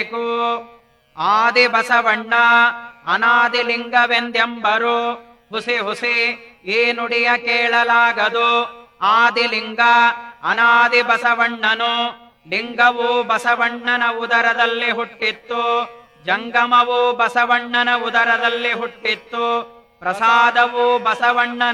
ಆದಿ ಬಸವಣ್ಣ ಅನಾದಿಲಿಂಗವೆಂದೆಂಬರು ಹುಸಿ ಹುಸಿ ಈ ನುಡಿಯ ಕೇಳಲಾಗದು. ಆದಿಲಿಂಗ ಅನಾದಿ ಬಸವಣ್ಣನು, ಲಿಂಗವು ಬಸವಣ್ಣನ ಉದರದಲ್ಲಿ ಹುಟ್ಟಿತ್ತು, ಜಂಗಮವು ಬಸವಣ್ಣನ ಉದರದಲ್ಲಿ ಹುಟ್ಟಿತ್ತು, ಪ್ರಸಾದವು ಬಸವಣ್ಣನ